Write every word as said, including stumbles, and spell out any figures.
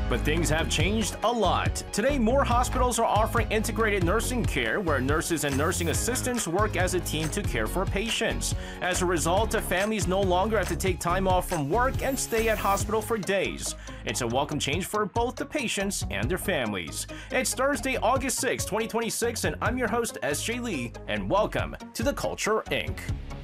But things have changed a lot. Today, more hospitals are offering integrated nursing care where nurses and nursing assistants work as a team to care for patients. As a result, families no longer have to take time off from work and stay at hospital for days. It's a welcome change for both the patients and their families. It's Thursday, August sixth, twenty twenty-six, and I'm your host, S J Lee, and welcome to The Culture, Incorporated.